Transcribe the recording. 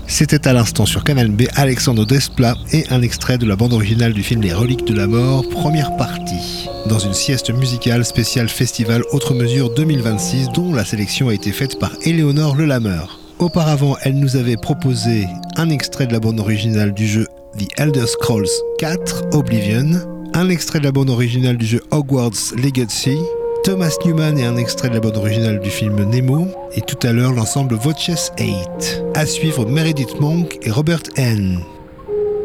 C'était à l'instant sur Canal B Alexandre Desplat et un extrait de la bande originale du film Les Reliques de la Mort, première partie, dans une sieste musicale spéciale Festival Autre Mesure 2026 dont la sélection a été faite par Éléonore Lelameur. Auparavant, elle nous avait proposé un extrait de la bande originale du jeu The Elder Scrolls 4 Oblivion, un extrait de la bande originale du jeu Hogwarts Legacy, Thomas Newman et un extrait de la bande originale du film Nemo, et tout à l'heure l'ensemble Voces 8. À suivre Meredith Monk et Robert N.